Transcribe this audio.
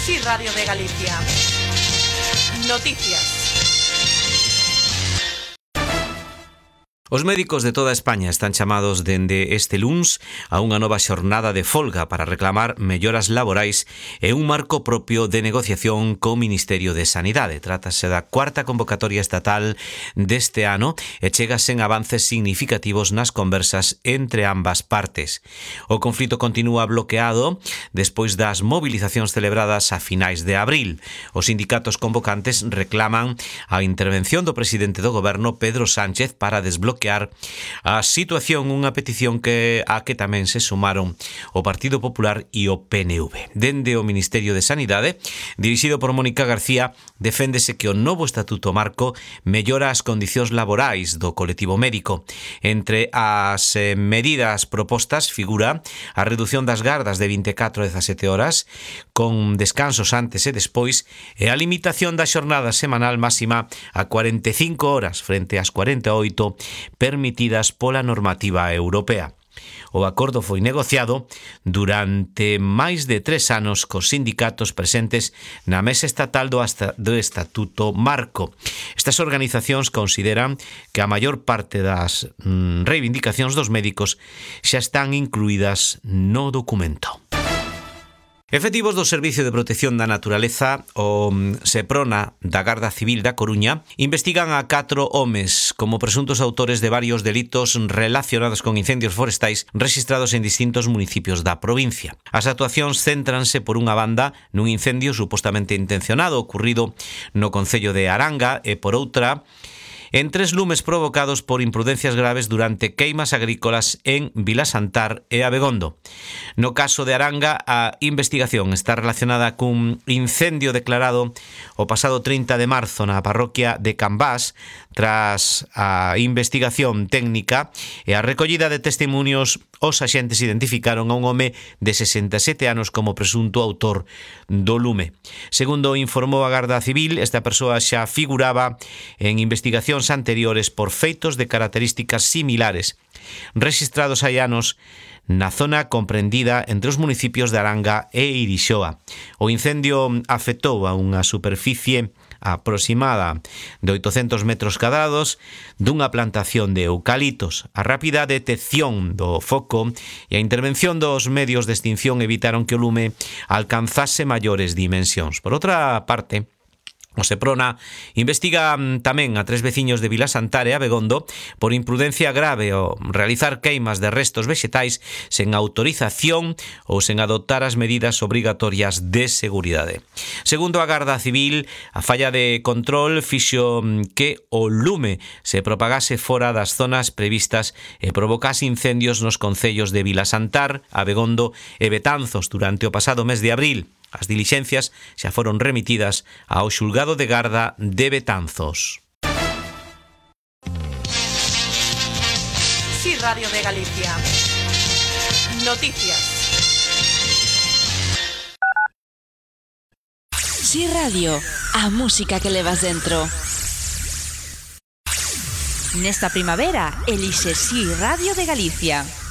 Sí, Radio de Galicia. Noticias. Os médicos de toda España están chamados dende este luns a unha nova xornada de folga para reclamar melloras laborais e un marco propio de negociación co Ministerio de Sanidade. Trátase da cuarta convocatoria estatal deste ano e chega sen avances significativos nas conversas entre ambas partes. O conflito continúa bloqueado despois das movilizacións celebradas a finais de abril. Os sindicatos convocantes reclaman a intervención do presidente do goberno, Pedro Sánchez, para desbloquear a situación, unha petición a que tamén se sumaron o Partido Popular e o PNV. Dende o Ministerio de Sanidade, dirixido por Mónica García, deféndese que o novo Estatuto Marco mellora as condicións laborais do colectivo médico. Entre as medidas propostas figura a reducción das gardas de 24 a 17 horas, con descansos antes e despois, e a limitación da xornada semanal máxima a 45 horas frente ás 48 permitidas pola normativa europea. O acordo foi negociado durante máis de 3 anos cos sindicatos presentes na mesa estatal do Estatuto Marco. Estas organizacións consideran que a maior parte das reivindicacións dos médicos xa están incluídas no documento. Efectivos do Servicio de Protección da Naturaleza, o SEPRONA da Garda Civil da Coruña, investigan a 4 homes como presuntos autores de varios delitos relacionados con incendios forestais rexistrados en distintos municipios da provincia. As actuacións céntranse por unha banda nun incendio supostamente intencionado ocorrido no concello de Aranga e por outra en 3 lumes provocados por imprudencias graves durante queimas agrícolas en Vilasantar e Abegondo. No caso de Aranga, a investigación está relacionada cun incendio declarado o pasado 30 de marzo na parroquia de Cambás. Tras a investigación técnica e a recollida de testimonios, os axentes identificaron a un home de 67 anos como presunto autor do lume. Segundo informou a Garda Civil, esta persoa xa figuraba en investigacións anteriores por feitos de características similares, rexistrados hai anos na zona comprendida entre os municipios de Aranga e Irixoa. O incendio afectou a unha superficie aproximada de 800 metros cadrados dunha plantación de eucaliptos. A rápida detección do foco e a intervención dos medios de extinción evitaron que o lume alcanzase maiores dimensións. Por outra parte, o SEPRONA investiga tamén a 3 veciños de Vilasantar e Abegondo por imprudencia grave ao realizar queimas de restos vexetais sen autorización ou sen adoptar as medidas obrigatorias de seguridade. Segundo a Garda Civil, a falla de control fixo que o lume se propagase fora das zonas previstas e provocase incendios nos concellos de Vilasantar, Abegondo e Betanzos durante o pasado mes de abril. As dilixencias xa foron remitidas ao xulgado de garda de Betanzos. Sí, Radio de Galicia. Noticias. Sí Radio, a música que levas dentro. Nesta primavera, elixe Sí Radio de Galicia.